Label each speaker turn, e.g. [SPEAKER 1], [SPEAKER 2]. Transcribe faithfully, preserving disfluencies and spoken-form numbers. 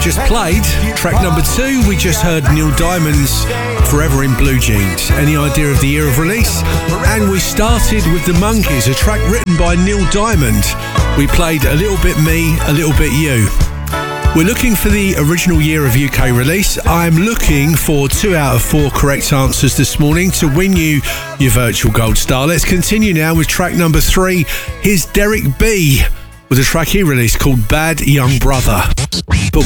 [SPEAKER 1] just played, track number two, we just heard Neil Diamond's Forever in Blue Jeans. Any idea of the year of release? And we started with The Monkees, a track written by Neil Diamond. We played A Little Bit Me, A Little Bit You. We're looking for the original year of U K release. I'm looking for two out of four correct answers this morning to win you your virtual gold star. Let's continue now with track number three. Here's Derek B with a track he released called Bad Young Brother. But